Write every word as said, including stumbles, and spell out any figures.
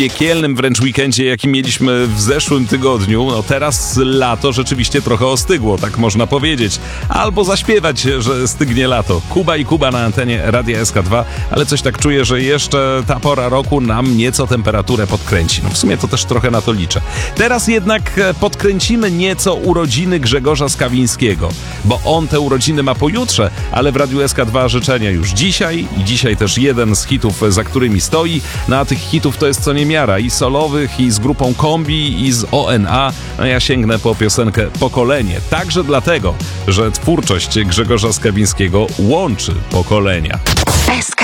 piekielnym wręcz weekendzie, jaki mieliśmy w zeszłym tygodniu, no teraz lato rzeczywiście trochę ostygło, tak można powiedzieć. Albo zaśpiewać, że stygnie lato. Kuba i Kuba na antenie Radia S K dwa, ale coś tak czuję, że jeszcze ta pora roku nam nieco temperaturę podkręci. No w sumie to też trochę na to liczę. Teraz jednak podkręcimy nieco urodziny Grzegorza Skawińskiego, bo on te urodziny ma pojutrze, ale w Radiu S K dwa życzenia już dzisiaj i dzisiaj też jeden z hitów, za którymi stoi. No a tych hitów to jest co niemiara, i solowych, i z grupą Kombi, i z O N A. No ja sięgnę po piosenkę Pokolenie. Także dlatego, że twórczość Grzegorza Skawińskiego łączy pokolenia.